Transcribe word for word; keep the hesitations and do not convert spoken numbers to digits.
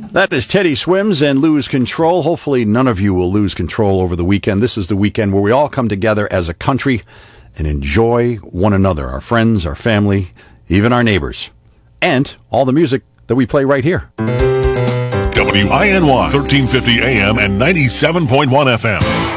That is Teddy Swims and Lose Control. Hopefully none of you will lose control over the weekend. This is the weekend where we all come together as a country and enjoy one another, our friends, our family, even our neighbors, and all the music that we play right here. W I N Y, thirteen fifty A M and ninety-seven point one F M.